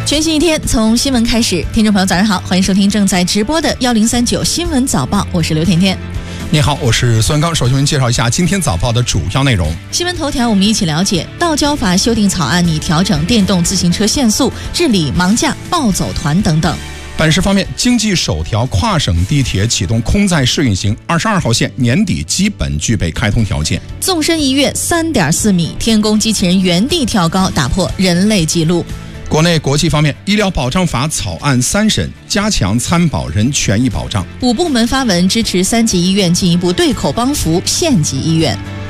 全新一天从新闻开始，听众朋友早上好，欢迎收听正在直播的1039新闻早报，我是刘甜甜。 你好，我是孙刚。首先我们介绍一下今天早报的主要内容。 新闻头条，我们一起了解道交法修订草案拟调整电动自行车限速、治理盲驾、暴走团等等。 本市方面，经济首条跨省地铁启动空载试运行，22号线年底基本具备开通条件。 纵深一跃3.4米，天宫机器人原地跳高，打破人类纪录。 国内国际方面，医疗保障法草案3审，加强参保人权益保障。 5部门发文支持3级医院进一步对口帮扶县级医院。